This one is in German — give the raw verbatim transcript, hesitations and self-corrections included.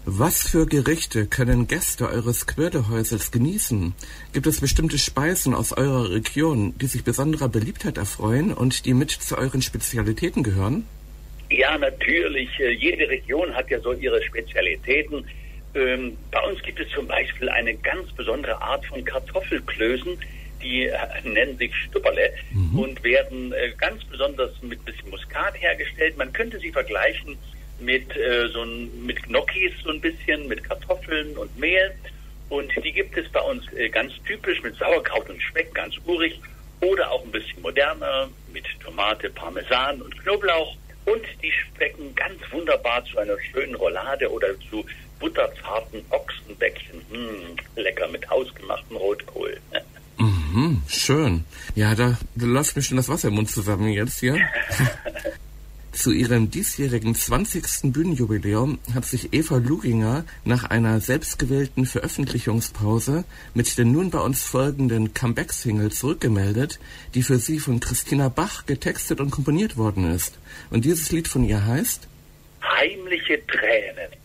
Was für Gerichte können Gäste eures Quördehäusels genießen? Gibt es bestimmte Speisen aus eurer Region, die sich besonderer Beliebtheit erfreuen und die mit zu euren Spezialitäten gehören? Ja, natürlich. Jede Region hat ja so ihre Spezialitäten. Ähm, bei uns gibt es zum Beispiel eine ganz besondere Art von Kartoffelklößen, die äh, nennen sich Stupperle mhm. und werden äh, ganz besonders mit ein bisschen Muskat hergestellt. Man könnte sie vergleichen mit äh, so ein, mit Gnocchis so ein bisschen, mit Kartoffeln und Mehl. Und die gibt es bei uns äh, ganz typisch mit Sauerkraut und Speck, ganz urig. Oder auch ein bisschen moderner mit Tomate, Parmesan und Knoblauch. Und die schmecken ganz wunderbar zu einer schönen Roulade oder zu butterzarten Ochsenbäckchen. Mmh, lecker mit hausgemachtem Rotkohl. Mhm, schön. Ja, da, da läuft mir schon das Wasser im Mund zusammen jetzt hier. Zu ihrem diesjährigen zwanzigsten Bühnenjubiläum hat sich Eva Luginger nach einer selbstgewählten Veröffentlichungspause mit der nun bei uns folgenden Comeback-Single zurückgemeldet, die für sie von Christina Bach getextet und komponiert worden ist. Und dieses Lied von ihr heißt Heimliche Tränen.